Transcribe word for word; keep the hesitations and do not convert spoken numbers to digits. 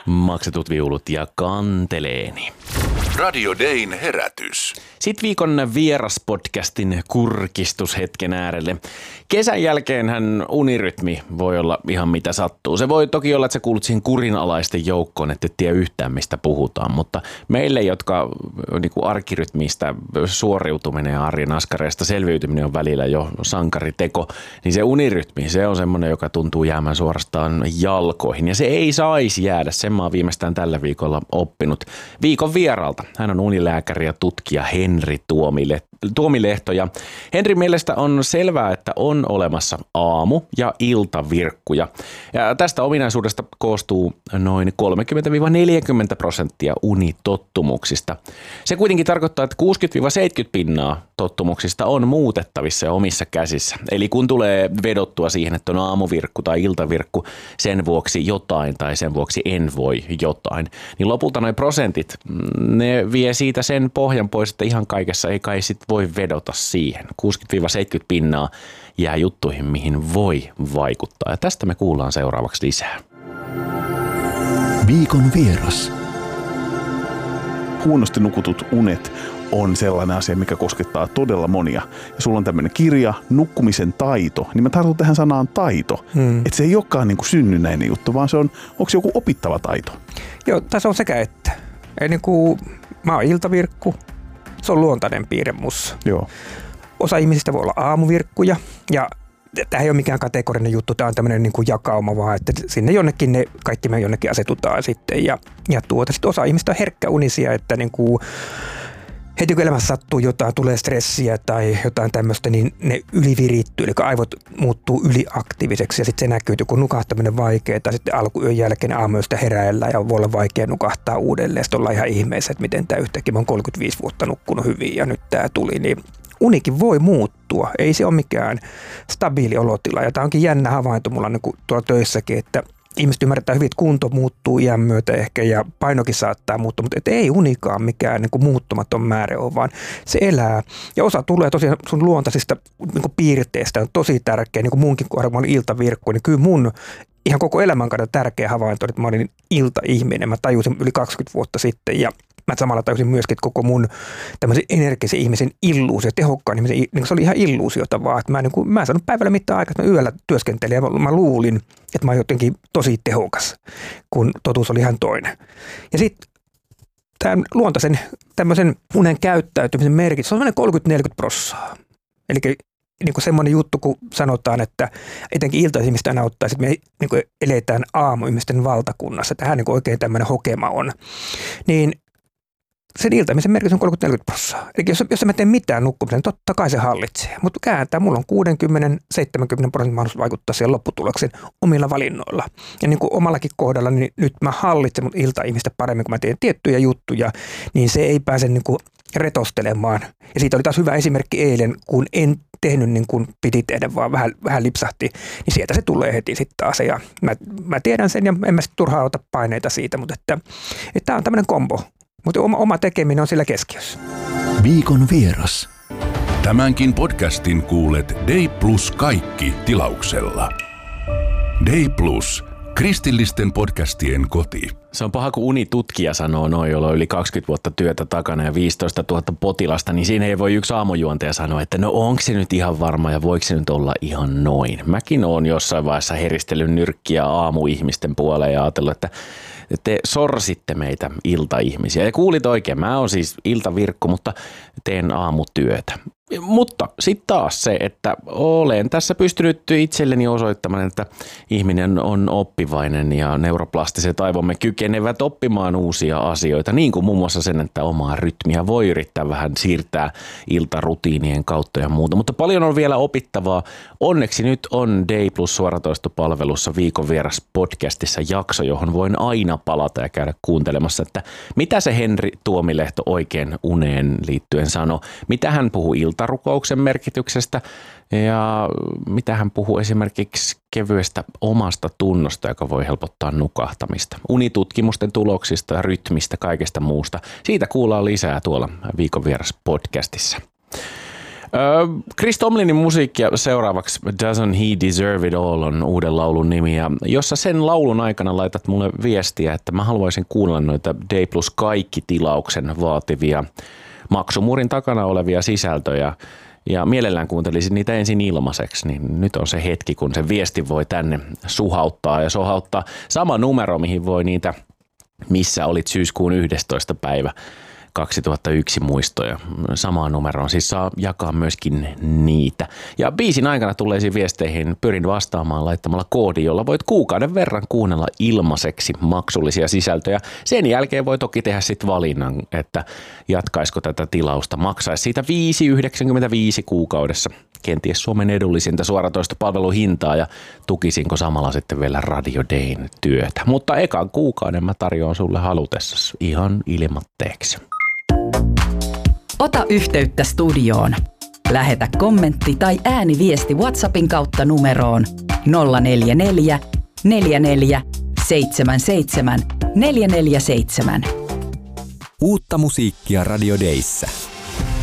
maksetut viulut ja kanteleeni. Radio Dayn herätys. Sitten viikon vieraspodcastin kurkistushetken äärelle. Kesän jälkeenhän unirytmi voi olla ihan mitä sattuu. Se voi toki olla, että sä kuulut siihen kurinalaisten joukkoon, että et tiedä yhtään mistä puhutaan, mutta meille, jotka niin kuin arkirytmistä suoriutuminen ja arjen askareista selviytyminen on välillä jo sankariteko, niin se unirytmi, se on semmoinen, joka tuntuu jäämään suorastaan jalkoihin. Ja se ei saisi jäädä, sen mä oon viimeistään tällä viikolla oppinut viikon vieraalta. Hän on unilääkäri ja tutkija Henri Tuomilehto. Ja Henri mielestä on selvää, että on olemassa aamu- ja iltavirkkuja. Ja tästä ominaisuudesta koostuu noin kolmekymmentä neljäkymmentä prosenttia unitottumuksista. Se kuitenkin tarkoittaa, että kuusikymmentä seitsemänkymmentä pinnaa tottumuksista on muutettavissa ja omissa käsissä. Eli kun tulee vedottua siihen, että on aamuvirkku tai iltavirkku, sen vuoksi jotain tai sen vuoksi en voi jotain, niin lopulta noi prosentit, ne vie siitä sen pohjan pois, että ihan kaikessa ei kai sit voi vedota siihen. kuusikymmentä seitsemänkymmentä pinnaa jää juttuihin, mihin voi vaikuttaa. Ja tästä me kuullaan seuraavaksi lisää. Viikon vieras. Huonosti nukutut unet on sellainen asia, mikä koskettaa todella monia. Ja sulla on tämmöinen kirja, Nukkumisen taito, niin mä tartun tähän sanaan taito. Hmm. Että se ei olekaan niin kuin synnynnäinen juttu, vaan se on, onko se joku opittava taito? Joo, tässä on sekä että. Eli niin kuin, mä oon iltavirkku, se on luontainen piirre mussa. Joo. Osa ihmisistä voi olla aamuvirkkuja ja tämä ei ole mikään kategorinen juttu, tämä on tämmöinen niin kuin jakauma vaan, että sinne jonnekin ne, kaikki me jonnekin asetutaan sitten ja, ja tuota, sitten osa ihmistä on herkkäunisia, että niin kuin heti kun elämässä sattuu jotain, tulee stressiä tai jotain tämmöistä, niin ne ylivirittyy, eli aivot muuttuu yliaktiiviseksi ja sitten se näkyy, että kun nukahtaminen vaikeaa, tai sitten alkuyön jälkeen aamuyöstä heräillään ja voi olla vaikea nukahtaa uudelleen, sitten ollaan ihan ihmeessä, että miten tämä yhtäkkiä, mä oon kolmekymmentäviisi vuotta nukkunut hyvin ja nyt tämä tuli, niin unikin voi muuttua, ei se ole mikään stabiili olotila ja tämä onkin jännä havainto mulla niin kuin tuolla töissäkin, että ihmiset ymmärtää hyvin, että kunto muuttuu iän myötä ehkä ja painokin saattaa muuttua, mutta et ei unikaan mikään niin kuin muuttumaton määrä ole, vaan se elää. Ja osa tulee tosiaan sun luontaisista niin kuin piirteistä, on tosi tärkeä, niin kuin munkin kohdalla, kun mä olin iltavirkku, niin kyllä mun ihan koko elämän kannalta tärkeä havainto, että mä olin iltaihminen. Mä tajusin yli kaksikymmentä vuotta sitten ja mä samalla tajusin myöskin, että koko mun tämmöisen energisen ihmisen illuusio, tehokkaan ihmisen, niin se oli ihan illuusiota vaan, että mä, niin kuin, mä en saanut päivällä mitään aikaa, että mä yöllä työskentelin ja mä, mä luulin, että mä oon jotenkin tosi tehokas, kun totuus oli ihan toinen. Ja sitten tämän luontaisen tämmöisen unen käyttäytymisen merkitys on semmoinen kolmekymmentä neljäkymmentä prosenttia. Eli niin kuin semmoinen juttu, kun sanotaan, että etenkin iltaihmistä aina ottaisi, että me niin kuin eletään aamuihmisten valtakunnassa. Tähän niin kuin oikein tämmöinen hokema on. Niin sen iltaimisen merkitys on kolmekymmentä neljäkymmentä prosenttia. Eli jos, jos mä teen mitään nukkumisen, totta kai se hallitsee. Mutta kääntää, mulla on kuusikymmentä seitsemänkymmentä prosentin mahdollisuus vaikuttaa siihen lopputulokseen omilla valinnoilla. Ja niin kuin omallakin kohdalla, niin nyt mä hallitsen mun iltaihmistä paremmin, kun mä teen tiettyjä juttuja, niin se ei pääse niin kuin retostelemaan. Ja siitä oli taas hyvä esimerkki eilen, kun en tehnyt niin kuin piti tehdä, vaan vähän, vähän lipsahti, niin sieltä se tulee heti sitten taas. Ja mä, mä tiedän sen ja en mä sitten turhaan ota paineita siitä, mutta että, että tämä on tämmöinen kombo. Mutta oma, oma tekeminen on sillä keskiössä. Viikon vieras. Tämänkin podcastin kuulet Day Plus kaikki tilauksella. Day Plus, kristillisten podcastien koti. Se on paha, kun unitutkija sanoo noin, jolla on yli kaksikymmentä vuotta työtä takana ja viisitoista tuhatta potilasta, niin siinä ei voi yksi aamujuontaja sanoa, että no onko se nyt ihan varma ja voiko se nyt olla ihan noin. Mäkin oon jossain vaiheessa heristellyt nyrkkiä aamuihmisten puoleen ja ajatellut, että te sorsitte meitä iltaihmisiä. Ja kuulit oikein, mä oon siis iltavirkku, mutta teen aamutyötä. Mutta sitten taas se, että olen tässä pystynyt itselleni osoittamaan, että ihminen on oppivainen ja neuroplastiset aivomme kykenevät oppimaan uusia asioita, niin kuin muun muassa sen, että omaa rytmiä voi yrittää vähän siirtää iltarutiinien kautta ja muuta. Mutta paljon on vielä opittavaa. Onneksi nyt on Day Plus suoratoistopalvelussa Viikon vieras podcastissa jakso, johon voin aina palata ja käydä kuuntelemassa, että mitä se Henri Tuomilehto oikein uneen liittyen sanoi, mitä hän puhuu iltarukouksen merkityksestä ja mitä hän puhuu esimerkiksi kevyestä omasta tunnosta, joka voi helpottaa nukahtamista, unitutkimusten tuloksista ja rytmistä, kaikesta muusta. Siitä kuullaan lisää tuolla Viikon vieras podcastissa. Chris Tomlinin musiikkia seuraavaksi Doesn't He Deserve It All on uuden laulun nimi, ja jossa sen laulun aikana laitat mulle viestiä, että mä haluaisin kuulla noita Day Plus kaikki tilauksen vaativia maksumuurin takana olevia sisältöjä. Ja mielellään kuuntelisin niitä ensin ilmaiseksi, niin nyt on se hetki, kun se viesti voi tänne suhauttaa ja sohauttaa. Sama numero, mihin voi niitä, missä olit syyskuun yhdestoista päivä kaksituhattayksi muistoja. Samaan numeroon siis saa jakaa myöskin niitä. Ja biisin aikana tulleisiin viesteihin pyrin vastaamaan laittamalla koodi, jolla voit kuukauden verran kuunnella ilmaiseksi maksullisia sisältöjä. Sen jälkeen voi toki tehdä sitten valinnan, että jatkaisiko tätä tilausta. Maksaisi siitä viisi yhdeksänkymmentäviisi kuukaudessa. Kenties Suomen edullisinta suoratoistopalveluhintaa ja tukisinko samalla sitten vielä Radio Dayn työtä. Mutta ekan kuukauden mä tarjoan sulle halutessasi ihan ilmatteeksi. Ota yhteyttä studioon. Lähetä kommentti tai ääniviesti WhatsAppin kautta numeroon nolla neljä neljä, neljä neljä, seitsemän seitsemän, neljä neljä seitsemän. Uutta musiikkia Radio Dayssä.